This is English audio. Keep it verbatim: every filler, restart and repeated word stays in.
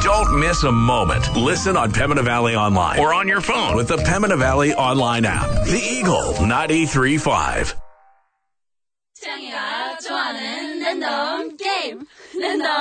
Don't miss a moment. Listen on Pembina Valley Online or on your phone with the Pembina Valley Online app. The Eagle ninety-three point five. 창이가 좋아하는 랜덤 게임. 랜덤